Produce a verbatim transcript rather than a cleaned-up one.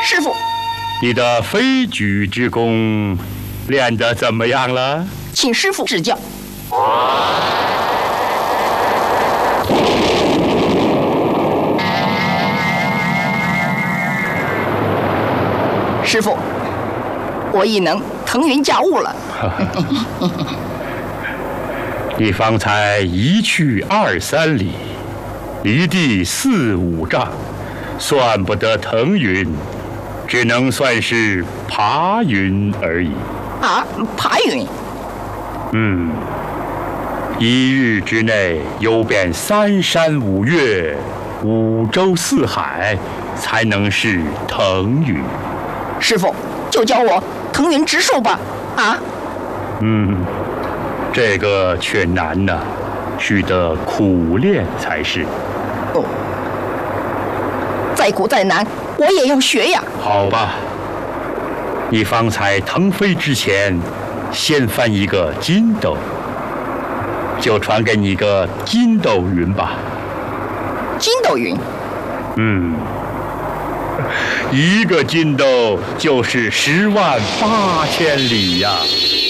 师傅， 你的飞举之功练得怎么样了？ 请师傅指教。师傅，我已能腾云驾雾了。 你方才一去二三里，离地四五丈，算不得腾云，只能算是爬云而已。 啊，爬云？ 嗯，一日之内游遍三山五岳、五洲四海，才能是腾云。 师傅，就教我腾云直授吧。啊？ 嗯，这个却难呐，须得苦练才是。 哦，再苦再难，我也要学呀。 好吧，你方才腾飞之前，先翻一个筋斗，就传给你个筋斗云吧。 筋斗云？ 嗯，一个筋斗就是十万八千里呀。